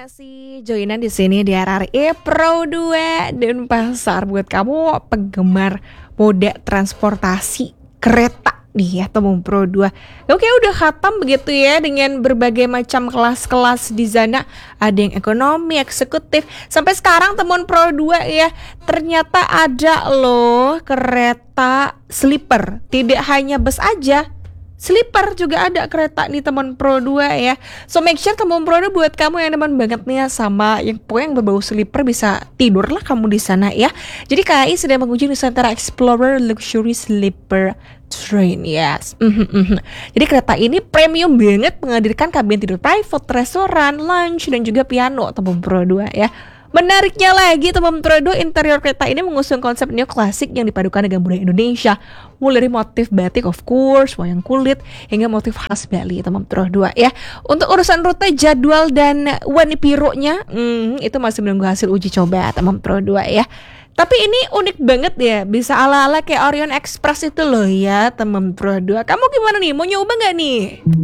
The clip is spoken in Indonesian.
Masih joinan di sini di RRI Pro 2 dan pasar buat kamu penggemar moda transportasi kereta nih ya Temon Pro 2. Oke, udah khatam begitu ya dengan berbagai macam kelas-kelas di sana. Ada yang ekonomi, eksekutif. Sampai sekarang Temon Pro 2 ya ternyata ada loh kereta sleeper. Tidak hanya bus aja, sleeper juga ada kereta nih Temon Pro 2 ya. So make sure Temon Pro 2 buat kamu yang demen banget nih ya sama yang pokoknya yang berbau sleeper, bisa tidur lah kamu di sana ya. Jadi KAI sedang menguji Nusantara Explorer Luxury Sleeper Train, yes. Jadi kereta ini premium banget, menghadirkan kabin tidur private, restoran, lunch dan juga piano Temon Pro 2 ya. Menariknya lagi, Temon Pro 2 interior kereta ini mengusung konsep neoklasik yang dipadukan dengan budaya Indonesia. Mulai dari motif batik of course, wayang kulit, hingga motif khas Bali Temon Pro 2 ya. Untuk urusan rute, jadwal dan warna birunya itu masih menunggu hasil uji coba Temon Pro 2 ya. Tapi ini unik banget ya, bisa ala-ala kayak Orion Express itu loh ya Temon Pro 2. Kamu gimana nih, mau nyoba gak nih?